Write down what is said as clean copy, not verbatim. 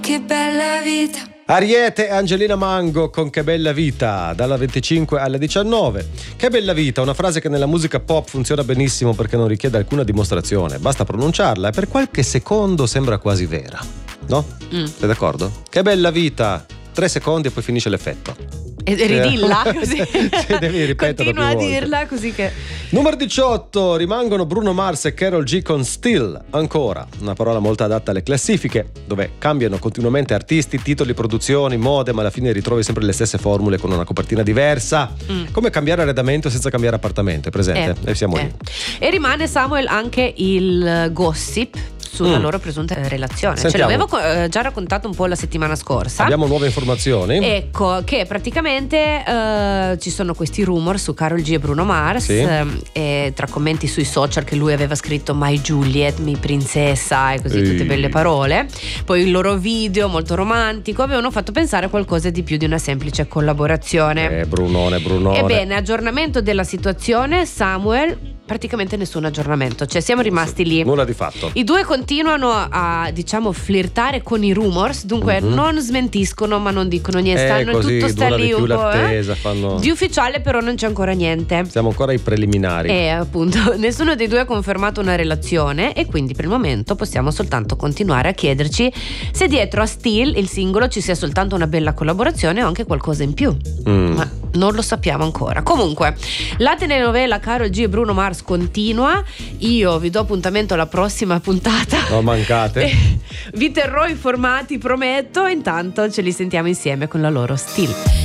Che bella vita. Ariete e Angelina Mango con Che bella vita, dalla 25 alla 19. Che bella vita, una frase che nella musica pop funziona benissimo perché non richiede alcuna dimostrazione, basta pronunciarla e per qualche secondo sembra quasi vera, no? Sei d'accordo? Che bella vita, 3 secondi e poi finisce l'effetto. E ridilla così. Sì, devi ripeterlo continua a più volte. dirla così che. Numero 18, rimangono Bruno Mars e Karol G con Still. Ancora, una parola molto adatta alle classifiche, dove cambiano continuamente artisti, titoli, produzioni, mode, ma alla fine ritrovi sempre le stesse formule con una copertina diversa. Come cambiare arredamento senza cambiare appartamento, è presente? E siamo lì. E rimane, Samuel, anche il gossip sulla loro presunta relazione. Sentiamo. Ce l'avevo già raccontato un po' la settimana scorsa. Abbiamo nuove informazioni. Ecco, che praticamente ci sono questi rumor su Karol G e Bruno Mars, Sì. e tra commenti sui social che lui aveva scritto My Juliet, mi princessa e così, tutte belle parole. Poi il loro video molto romantico avevano fatto pensare a qualcosa di più di una semplice collaborazione. Brunone. Ebbene, aggiornamento della situazione, Samuel. Praticamente nessun aggiornamento, cioè siamo rimasti lì. Nulla di fatto. I due continuano a, diciamo, flirtare con i rumors, dunque non smentiscono ma non dicono niente, stanno così, tutto sta dura lì di più un po'. l'attesa, fanno... Di ufficiale però non c'è ancora niente. Siamo ancora ai preliminari. E appunto nessuno dei due ha confermato una relazione e quindi per il momento possiamo soltanto continuare a chiederci se dietro a Still, il singolo, ci sia soltanto una bella collaborazione o anche qualcosa in più. Ma non lo sappiamo ancora. Comunque la telenovela Karol G e Bruno Mars continua. Io vi do appuntamento alla prossima puntata. Non mancate. Vi terrò informati, prometto. Intanto ce li sentiamo insieme con la loro Still.